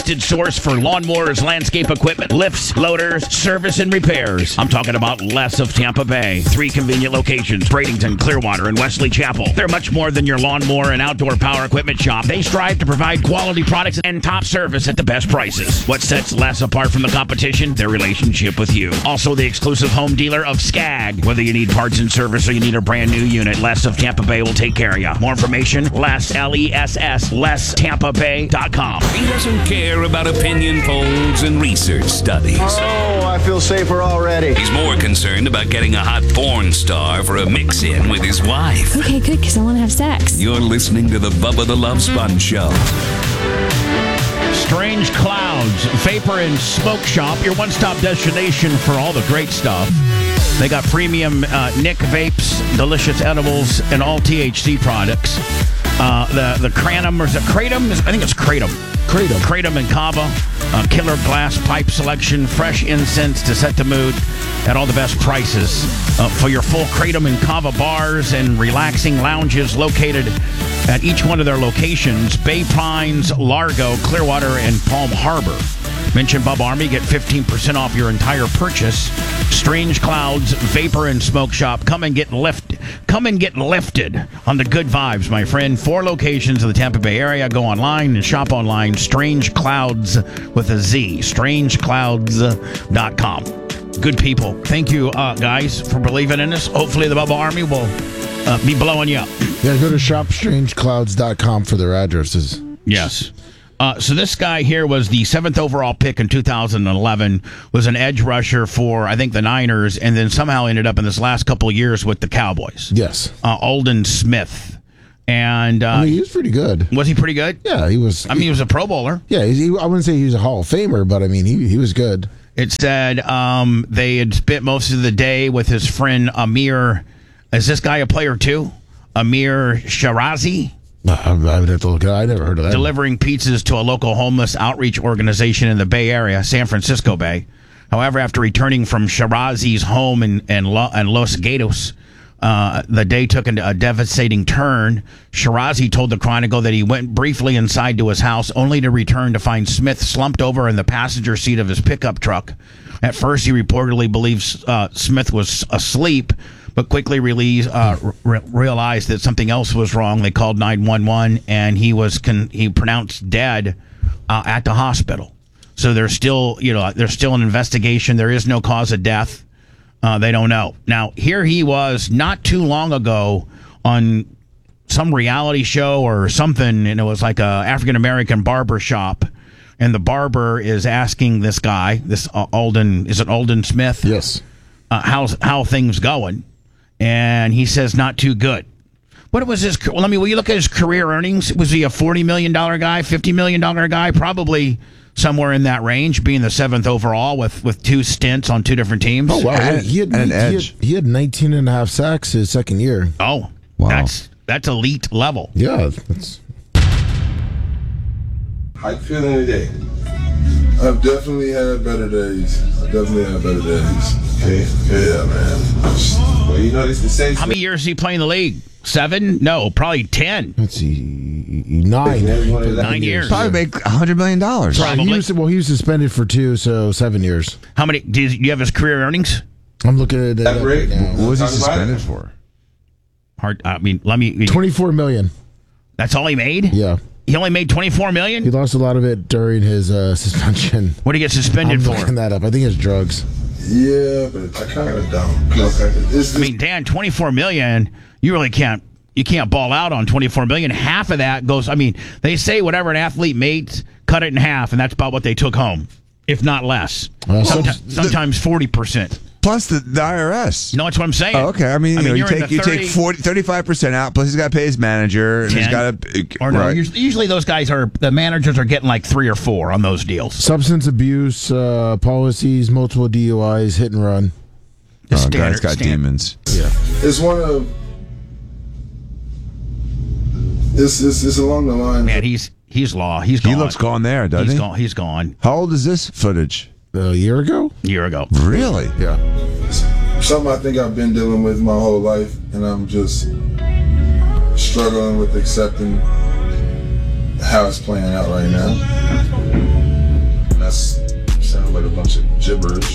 source for lawnmowers, landscape equipment, lifts, loaders, service, and repairs. I'm talking about Les of Tampa Bay. 3 convenient locations, Bradenton, Clearwater, and Wesley Chapel. They're much more than your lawnmower and outdoor power equipment shop. They strive to provide quality products and top service at the best prices. What sets Les apart from the competition? Their relationship with you. Also, the exclusive home dealer of Skag. Whether you need parts and service or you need a brand new unit, Les of Tampa Bay will take care of you. More information, Les, L-E-S-S, LesTampaBay.com. He doesn't care about opinion polls and research studies. Oh, I feel safer already. He's more concerned about getting a hot porn star for a mix-in with his wife. Okay, good, because I want to have sex. You're listening to the Bubba the Love Sponge Show. Strange Clouds, Vapor and Smoke Shop, your one-stop destination for all the great stuff. They got premium Nick vapes, delicious edibles, and all THC products. The Kratom, or is it Kratom? I think it's Kratom. Kratom and Kava, killer glass pipe selection, fresh incense to set the mood at all the best prices. For your full Kratom and Kava bars and relaxing lounges located at each one of their locations, Bay Pines, Largo, Clearwater, and Palm Harbor. Mention Bub Army, get 15% off your entire purchase. Strange Clouds, Vapor and Smoke Shop. Come and get lifted on the good vibes, my friend. 4 locations in the Tampa Bay area. Go online and shop online. Strange Clouds with a Z. StrangeClouds.com. Good people. Thank you, guys, for believing in us. Hopefully the Bubba Army will be blowing you up. Yeah, go to shopstrangeclouds.com for their addresses. Yes. So this guy here was the 7th overall pick in 2011, was an edge rusher for, I think, the Niners, and then somehow ended up in this last couple of years with the Cowboys. Yes. Alden Smith. And he was pretty good. Was he pretty good? Yeah, he was. He was a Pro Bowler. Yeah, I wouldn't say he was a Hall of Famer, but, he was good. It said they had spent most of the day with his friend Amir. Is this guy a player too? Amir Shirazi? I would have to look at it. I never heard of that. Delivering pizzas to a local homeless outreach organization in the Bay Area, San Francisco Bay. However, after returning from Shirazi's home in Los Gatos, the day took a devastating turn. Shirazi told the Chronicle that he went briefly inside to his house, only to return to find Smith slumped over in the passenger seat of his pickup truck. At first, he reportedly believes Smith was asleep, but quickly realized that something else was wrong. They called 911, and he pronounced dead at the hospital. So there's still an investigation. There is no cause of death. They don't know. Now, here he was not too long ago on some reality show or something, and it was like a African-American barber shop, and the barber is asking this guy, this Alden, is it Alden Smith? Yes. How things going? And he says not too good. What was his? Well, will you look at his career earnings? Was he a $40 million guy, $50 million guy? Probably somewhere in that range, being the 7th overall with 2 stints on 2 different teams. Oh, wow. He had 19 and a half sacks his second year. Oh, wow. That's elite level. Yeah. How you feeling today? I've definitely had better days. Okay? Yeah, man. Well, this is the same. How many years did he play in the league? 7? No, probably 10. Let's see. 9. 9 years. Probably make $100 million. Probably. He was suspended for 2, so 7 years. How many? Do you have his career earnings? I'm looking at it right now. What was he suspended for? Hard. Let me. $24 million. That's all he made? Yeah. He only made $24 million? He lost a lot of it during his suspension. What did he get suspended for? I'm looking that up. I think it's drugs. Yeah, but I kind of don't. Dan, $24 million, you really can't. You can't ball out on $24 million. Half of that goes. They say whatever an athlete made, cut it in half, and that's about what they took home, if not less. Sometimes 40%. Plus the IRS. No, that's what I'm saying. Oh, okay. You take 35% out. Plus he's got to pay his manager. And he's got to. Or no, usually those guys the managers are getting like 3 or 4 on those deals. Substance abuse policies, multiple DUIs, hit and run. Guy's got demons. Yeah, it's one of. It's along the line. Man, he's gone. He looks gone there, doesn't he? He's gone. How old is this footage? A year ago. Really? Yeah. Something I think I've been dealing with my whole life, and I'm just struggling with accepting how it's playing out right now.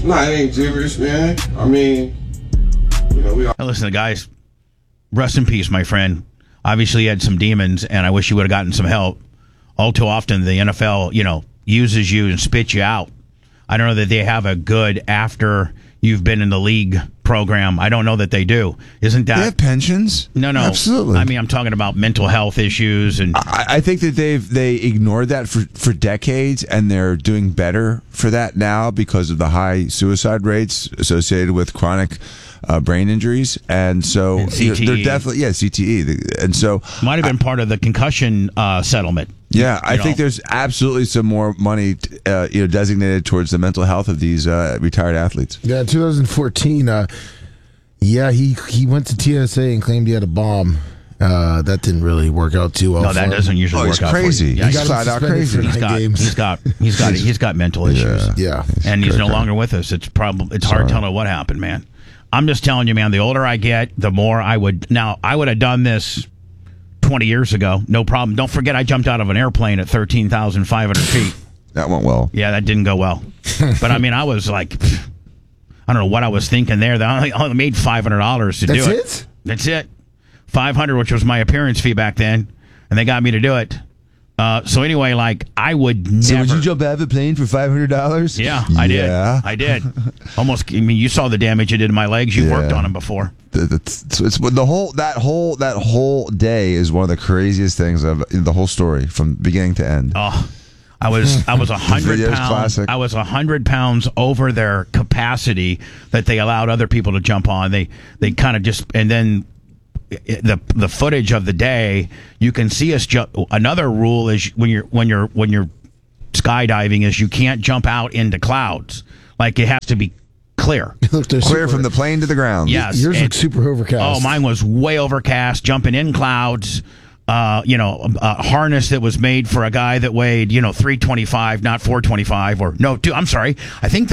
Nah, it ain't gibberish, man. I mean, you know, we all. Now listen, guys, rest in peace, my friend. Obviously, you had some demons, and I wish you would have gotten some help. All too often, the NFL, uses you and spits you out. I don't know that they have a good after you've been in the league program. I don't know that they do. Isn't that? They have pensions? No. Absolutely. I mean, I'm talking about mental health issues. And I think that they ignored that for decades, and they're doing better for that now because of the high suicide rates associated with chronic brain injuries. And so CTE. they're definitely, CTE. And so might have been part of the concussion settlement. Yeah, I think there's absolutely some more money, designated towards the mental health of these retired athletes. Yeah, in 2014, he went to TSA and claimed he had a bomb. That didn't really work out too well. No, that doesn't usually work out. Crazy. Yeah, he's flat out crazy. He's got mental issues. Yeah, and he's no longer with us. It's hard to tell what happened, man. I'm just telling you, man. The older I get, the more I would have done this 20 years ago, no problem. Don't forget, I jumped out of an airplane at 13,500 feet. That went well. Yeah, that didn't go well. But I mean, I was like, I don't know what I was thinking there. I only made $500 to do it. That's it? That's it. $500, which was my appearance fee back then, and they got me to do it. So anyway, I would never. So would you jump out of a plane for $500? Yeah, I did. I did. Almost. I mean, you saw the damage it did to my legs. You've worked on them before. It's that whole day is one of the craziest things of the whole story from beginning to end. Oh, I was 100 pounds. Classic. I was 100 pounds over their capacity that they allowed other people to jump on. They kind of just, and then the footage of the day, you can see us another rule is when you're skydiving is you can't jump out into clouds. Like, it has to be clear. Clear from the plane to the ground. Yes. Yours looks super overcast. Oh, mine was way overcast, jumping in clouds. A harness that was made for a guy that weighed 325, not 425, or no, I'm sorry. I think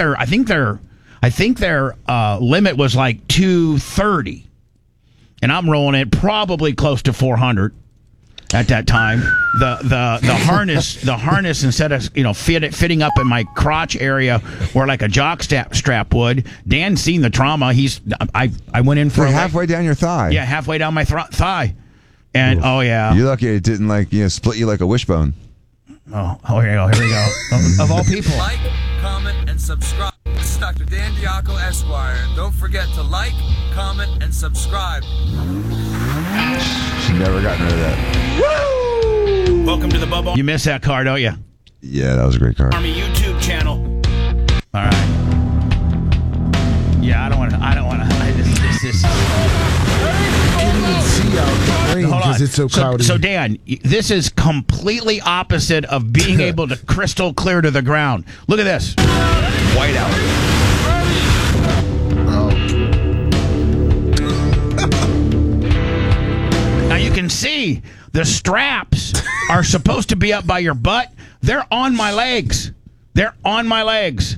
their limit was like 230. And I'm rolling it probably close to 400 at that time. The harness instead of fitting up in my crotch area where like a jock strap would. Dan's seen the trauma. I went in for halfway down your thigh. Yeah, halfway down my thigh. And Oof. Oh yeah, you're lucky it didn't split you like a wishbone. Oh, here we go. Of all people. Like, comment, and subscribe. This is Dr. Dan Diaco Esquire. And don't forget to like, comment, and subscribe. She never gotten rid of that. Woo! Welcome to the Bubba. You missed that car, don't you? Yeah, that was a great car. Army YouTube channel. All right. Yeah, I don't want to. This. Can't even see out the plane because it's so cloudy. So Dan, this is completely opposite of being able to crystal clear to the ground. Look at this. White out. Now you can see the straps are supposed to be up by your butt. They're on my legs. They're on my legs.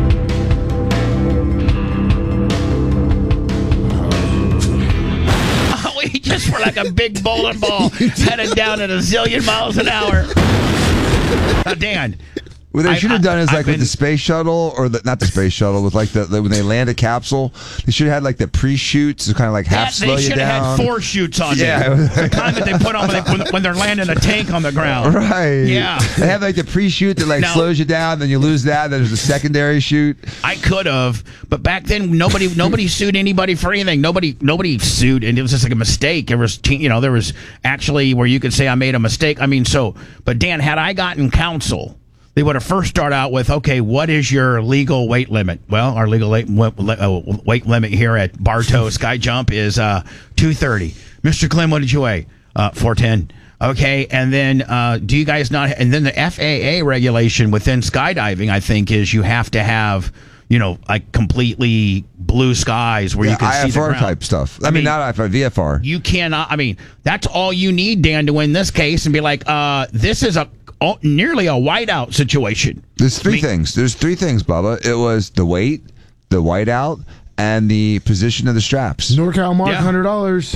We just were like a big bowling ball headed down at a zillion miles an hour. Now, Dan. What they should have done is with the space shuttle, or not the space shuttle, with when they land a capsule, they should have had the pre-shoots to kind of half slow you down. They should have had 4 shoots on there. The kind that they put on when they're landing a tank on the ground. Right. Yeah. They have the pre-shoot that slows you down, then you lose that, then there's a secondary shoot. I could have, but back then nobody sued anybody for anything. Nobody sued, and it was just like a mistake. There was there was actually where you could say I made a mistake. I mean, but Dan, had I gotten counsel, they would have first started out with, okay, what is your legal weight limit? Well, our legal weight limit here at Bartow Sky Jump is 230. Mr. Clem, what did you weigh? 410. Okay, and then do you guys not? And then the FAA regulation within skydiving, I think, is you have to have completely blue skies where you can see the ground. IFR type stuff. I mean, not IFR, VFR. You cannot. I mean, that's all you need, Dan, to win this case and be like, this is nearly a whiteout situation. There's three things. There's 3 things, Bubba. It was the weight, the whiteout, and the position of the straps. NorCal Mark, $100.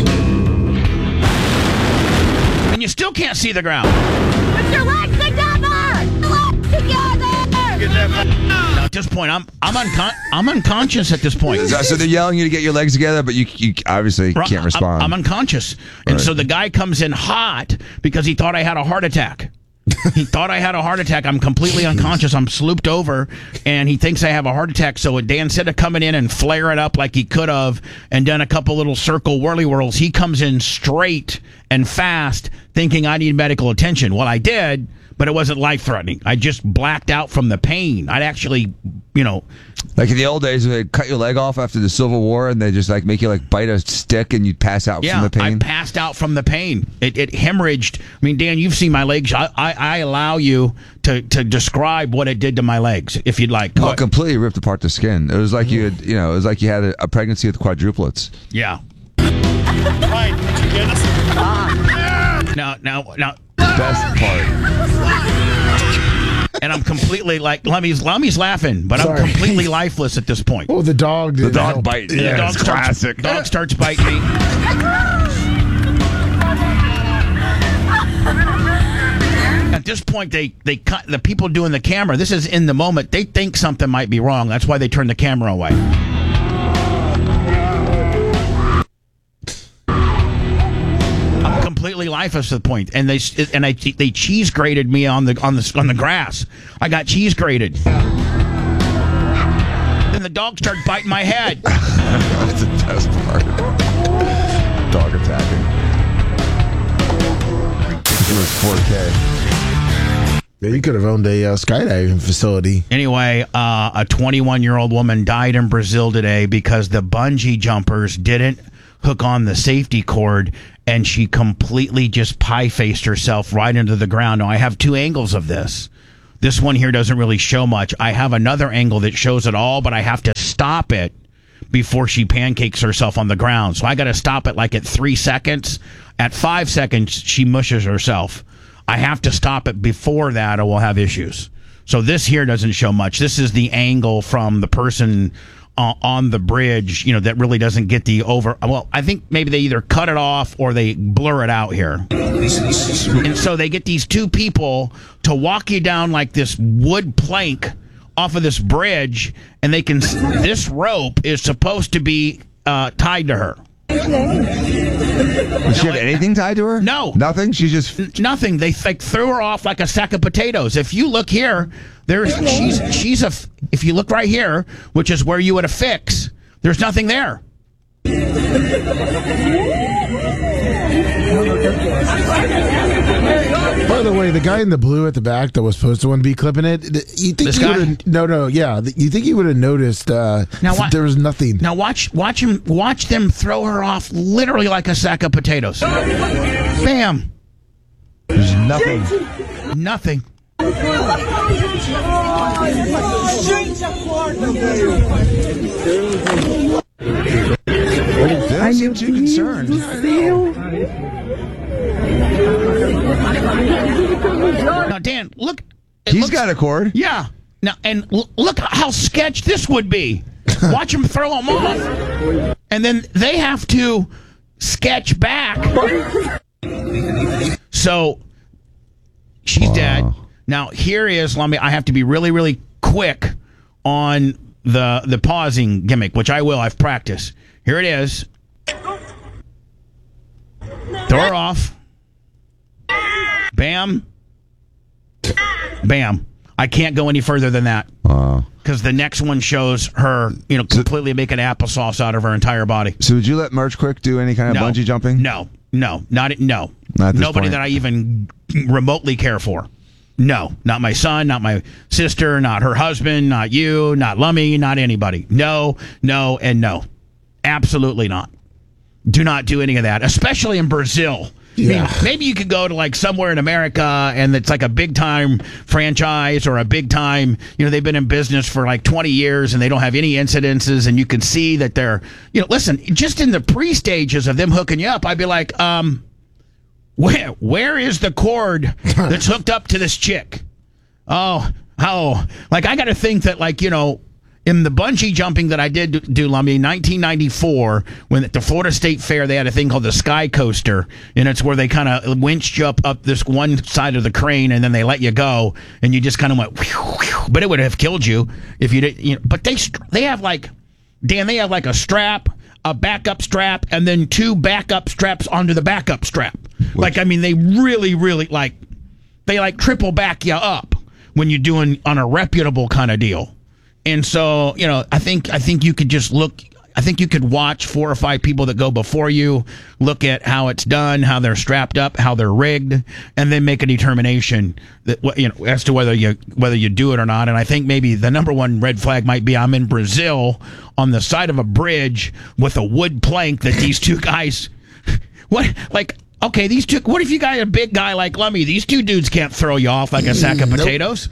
And you still can't see the ground. Put your legs together! Legs together! No, At this point, I'm unconscious at this point. So they're yelling you to get your legs together, but you obviously can't respond. I'm unconscious. And so the guy comes in hot because he thought I had a heart attack. He thought I had a heart attack. I'm completely unconscious. I'm slooped over, and he thinks I have a heart attack. So Dan, instead of coming in and flare it up like he could have and done a couple little circle whirly whirls, he comes in straight and fast thinking I need medical attention. Well, I did, but it wasn't life-threatening. I just blacked out from the pain. I'd actually, like in the old days, they'd cut your leg off after the Civil War, and they just like make you like bite a stick, and you'd pass out from the pain. I passed out from the pain. It hemorrhaged. I mean, Dan, you've seen my legs. I allow you to describe what it did to my legs, if you'd like. Oh, it completely ripped apart the skin. It was like you had, it was like you had a pregnancy with quadruplets. Yeah. Ryan, did you get us? Now. Best part. And I'm completely like Lummy's laughing, but Sorry. I'm completely lifeless at this point. Oh, the dog. The didn't dog help. bite. The Yeah, dog it's starts, classic. Dog starts biting me. At this point, they cut the people doing the camera. This is in the moment. They think something might be wrong. That's why they turn the camera away. I'm completely lifeless at the point, and they cheese grated me on the grass. I got cheese grated. Then the dog started biting my head. That's the best part. Dog attacking. It was 4K. Yeah, you could have owned a skydiving facility. Anyway, a 21-year-old woman died in Brazil today because the bungee jumpers didn't hook on the safety cord, and she completely just pie-faced herself right into the ground. Now, I have two angles of this. This one here doesn't really show much. I have another angle that shows it all, but I have to stop it before she pancakes herself on the ground. So I got to stop it like at 3 seconds. At 5 seconds, she mushes herself. I have to stop it before that or we'll have issues. So this here doesn't show much. This is the angle from the person on the bridge, that really doesn't get the over. Well, I think maybe they either cut it off or they blur it out here. And so they get these two people to walk you down like this wood plank off of this bridge, and this rope is supposed to be tied to her. Did she have anything tied to her? No. Nothing? She just... Nothing. They threw her off like a sack of potatoes. If you look here, if you look right here, which is where you would affix, there's nothing there. By the way, the guy in the blue at the back that was supposed to be clipping it, you think This he guy? would have? Yeah. You think he would have noticed? There was nothing. Now watch them throw her off literally like a sack of potatoes. Bam. There's nothing. Nothing. They don't seem too concerned. Now, Dan, look. He's got a cord. Yeah. Now, and look how sketch this would be. Watch them throw them off, and then they have to sketch back. So she's dead. Now here is. I have to be really, really quick on the pausing gimmick, which I will. I've practiced. Here it is. Throw her off. Bam. Bam. I can't go any further than that. Because the next one shows her, completely making applesauce out of her entire body. So would you let Merch Quick do any kind of bungee jumping? No. Not Nobody point. that I even remotely care for. No. Not my son, not my sister, not her husband, not you, not Lummy, not anybody. No, and no. Absolutely not. Do not do any of that, especially in Brazil. Yeah. I mean, maybe you could go to like somewhere in America and it's like a big time franchise or a big time, they've been in business for like 20 years and they don't have any incidences, and you can see that they're, listen, just in the pre-stages of them hooking you up, I'd be like, where is the cord that's hooked up to this chick? Oh, like I got to think that, like, in the bungee jumping that I did do, Lummy, 1994, when at the Florida State Fair, they had a thing called the Sky Coaster, and it's where they kind of winched you up this one side of the crane, and then they let you go, and you just kind of went, whew, whew, but it would have killed you if you didn't. You know, but they have like, Dan, they have like a strap, a backup strap, and then 2 backup straps onto the backup strap. Like, I mean, they really, really they triple back you up when you're doing on a reputable kind of deal. And so, you know, I think you could just look. I think you could watch 4 or 5 people that go before you, look at how it's done, how they're strapped up, how they're rigged, and then make a determination that as to whether you do it or not. And I think maybe the number one red flag might be I'm in Brazil on the side of a bridge with a wood plank that these 2 guys. Okay, these 2. What if you got a big guy like Lummy? These 2 dudes can't throw you off like a sack of potatoes.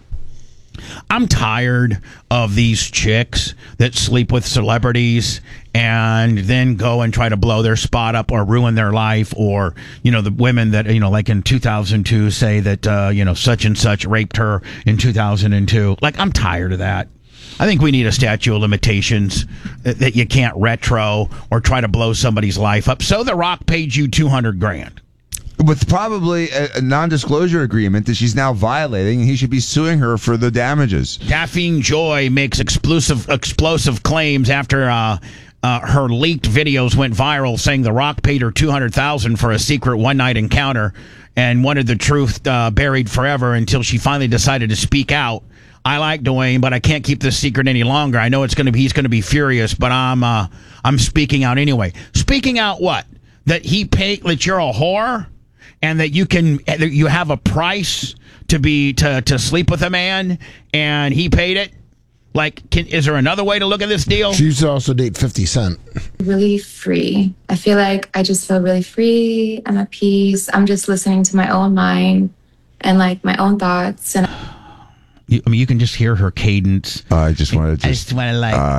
I'm tired of these chicks that sleep with celebrities and then go and try to blow their spot up or ruin their life, or, you know, the women that, you know, like in 2002 say that, you know, such and such raped her in 2002. Like, I'm tired of that. I think we need a statute of limitations that you can't retro or try to blow somebody's life up. So The Rock paid you $200,000. With probably a non-disclosure agreement that she's now violating, and he should be suing her for the damages. Daphne Joy makes explosive claims after her leaked videos went viral, saying The Rock paid her $200,000 for a secret one-night encounter and wanted the truth buried forever until she finally decided to speak out. I like Dwayne, but I can't keep this secret any longer. I know he's going to be furious, but I'm speaking out anyway. Speaking out what? That you're a whore? And that you have a price to sleep with a man, and he paid it. Like, is there another way to look at this deal? She used to also date 50 Cent. Really free. I feel like I just feel really free. I'm at peace. I'm just listening to my own mind and like my own thoughts. And you can just hear her cadence. I just want to